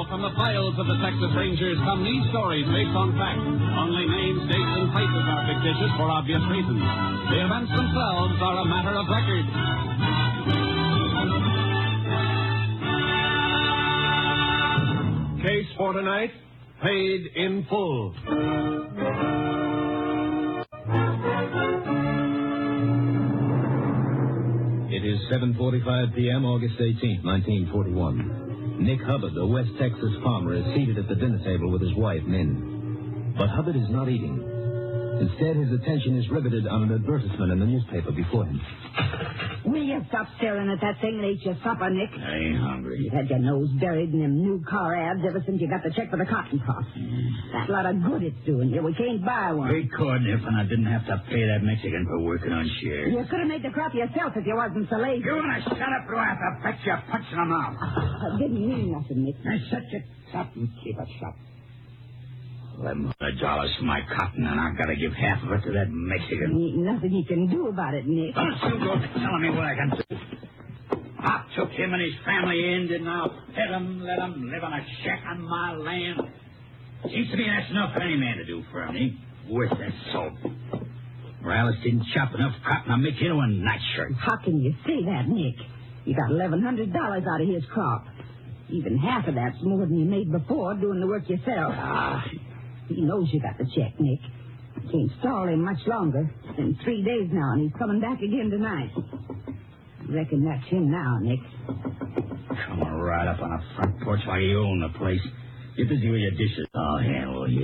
from the files of the Texas Rangers come these stories based on fact. Only names, dates, and places are fictitious for obvious reasons. The events themselves are a matter of record. Case for tonight, paid in full. It is 7:45 p.m., August 18th, 1941. Nick Hubbard, a West Texas farmer, is seated at the dinner table with his wife, Min. But Hubbard is not eating. Instead, his attention is riveted on an advertisement in the newspaper before him. Will you stop staring at that thing and eat your supper, Nick? I ain't hungry. You've had your nose buried in them new car ads ever since you got the check for the cotton crop. That lot of good it's doing you. We can't buy one. We could if I didn't have to pay that Mexican for working on shares. You could have made the crop yourself if you wasn't so lazy. You want to shut up or I have to bet you a punch in the mouth? I didn't mean nothing, Nick. Now shut your shut and keep it shut. $1,100 for my cotton, and I've got to give half of it to that Mexican. Ain't nothing you can do about it, Nick. Don't you go telling me what I can do. I took him and his family in, and I'll let him live on a shack on my land. Seems to me that's enough for any man to do for me. Worth that salt. Morales didn't chop enough cotton to make into a nightshirt. How can you say that, Nick? You got $1,100 out of his crop. Even half of that's more than you made before doing the work yourself. He knows you got the check, Nick. Can't stall him much longer. It's been 3 days now, and he's coming back again tonight. I reckon that's him now, Nick. Come right up on the front porch like you own the place. Get busy with your dishes. I'll handle you.